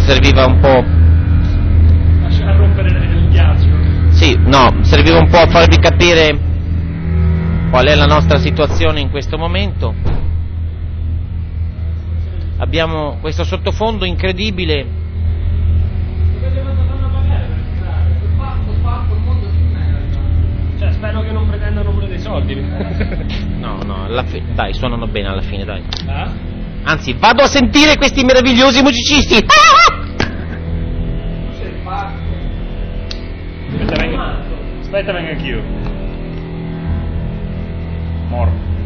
serviva un po'... A rompere il ghiaccio. Sì, no, serviva un po' a farvi capire qual è la nostra situazione in questo momento. Abbiamo questo sottofondo incredibile. Cioè, spero che non pretendano pure dei soldi. No, dai, suonano bene alla fine, dai. Ah? Anzi, vado a sentire questi meravigliosi musicisti. Aspetta, vengo anch'io. Morto.